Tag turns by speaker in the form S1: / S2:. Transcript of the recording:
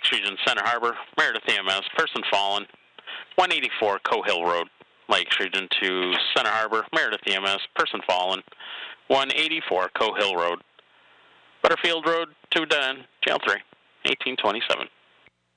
S1: Lakes Region, Center Harbor, Meredith EMS, person fallen. 184 Cohill Road, Lakes Region to Center Harbor, Meredith EMS, person fallen. 184 Cohill Road. Butterfield Road, 2 dead end, jail 3, 1827.